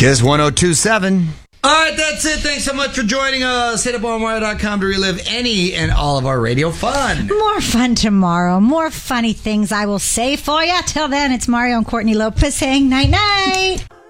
Kiss 1027. All right, that's it. Thanks so much for joining us. Hit up OnWire.com to relive any and all of our radio fun. More fun tomorrow. More funny things I will say for you. Till then, it's Mario and Courtney Lopez saying night-night.